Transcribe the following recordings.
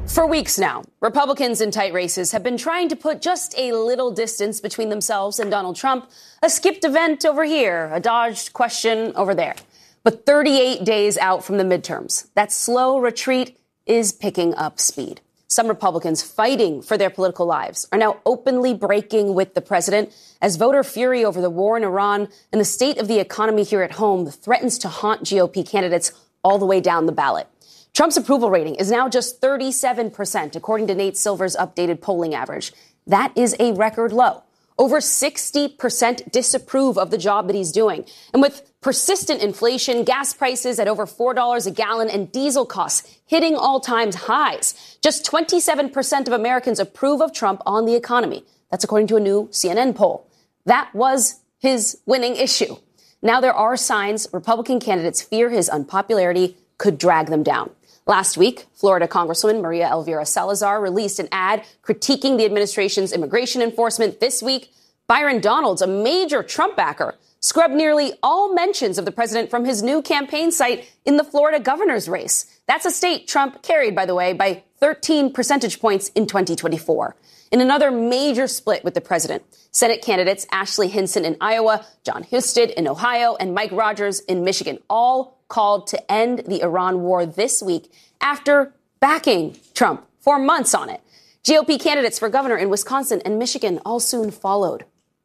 For weeks now, Republicans in tight races have been trying to put just a little distance between themselves and Donald Trump. A skipped event over here, a dodged question over there. But 38 days out from the midterms, that slow retreat is picking up speed. Some Republicans fighting for their political lives are now openly breaking with the president as voter fury over the war in Iran and the state of the economy here at home threatens to haunt GOP candidates all the way down the ballot. Trump's approval rating is now just 37%, according to Nate Silver's updated polling average. That is a record low. Over 60% disapprove of the job that he's doing. And with persistent inflation, gas prices at over $4 a gallon, and diesel costs hitting all-time highs, just 27% of Americans approve of Trump on the economy. That's according to a new CNN poll. That was his winning issue. Now there are signs Republican candidates fear his unpopularity could drag them down. Last week, Florida Congresswoman Maria Elvira Salazar released an ad critiquing the administration's immigration enforcement. This week, Byron Donalds, a major Trump backer, scrubbed nearly all mentions of the president from his new campaign site in the Florida governor's race. That's a state Trump carried, by the way, by 13 percentage points in 2024. In another major split with the president, Senate candidates Ashley Hinson in Iowa, John Husted in Ohio, and Mike Rogers in Michigan all called to end the Iran war this week after backing Trump for months on it. GOP candidates for governor in Wisconsin and Michigan all soon followed.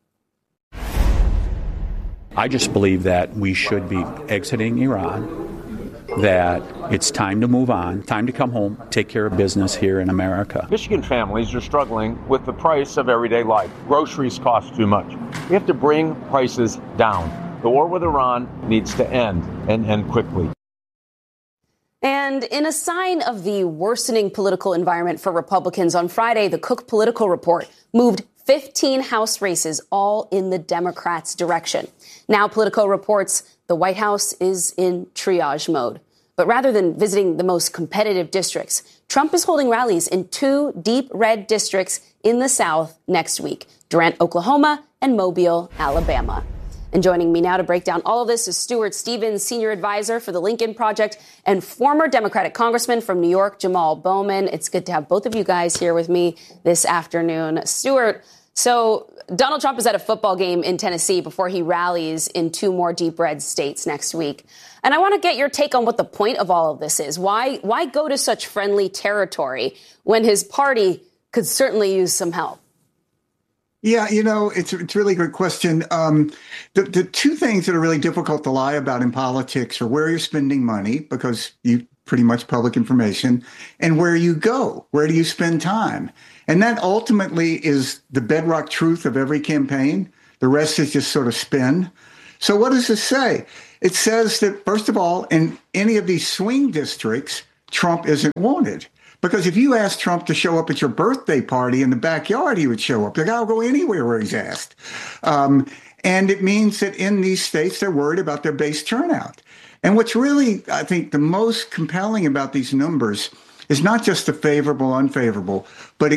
I just believe that we should be exiting Iran, that it's time to move on, time to come home, take care of business here in America. Michigan families are struggling with the price of everyday life. Groceries cost too much. We have to bring prices down. The war with Iran needs to end, and end quickly. And in a sign of the worsening political environment for Republicans, on Friday, the Cook Political Report moved 15 House races all in the Democrats' direction. Now Politico reports the White House is in triage mode. But rather than visiting the most competitive districts, Trump is holding rallies in two deep red districts in the South next week, Durant, Oklahoma, and Mobile, Alabama. And joining me now to break down all of this is Stuart Stevens, senior advisor for the Lincoln Project, and former Democratic congressman from New York, Jamal Bowman. It's good to have both of you guys here with me this afternoon. Stuart, so Donald Trump is at a football game in Tennessee before he rallies in two more deep red states next week. And I want to get your take on what the point of all of this is. Why go to such friendly territory when his party could certainly use some help? Yeah, it's a really good question. The two things that are really difficult to lie about in politics are where you're spending money, because you pretty much public information, and where you go. Where do you spend time? And that ultimately is the bedrock truth of every campaign. The rest is just sort of spin. So what does this say? It says that, first of all, in any of these swing districts, Trump isn't wanted. Because if you ask Trump to show up at your birthday party in the backyard, he would show up. Like, I'll go anywhere where he's asked. And it means that in these states, they're worried about their base turnout. And what's really, I think, the most compelling about these numbers is not just the favorable, unfavorable, but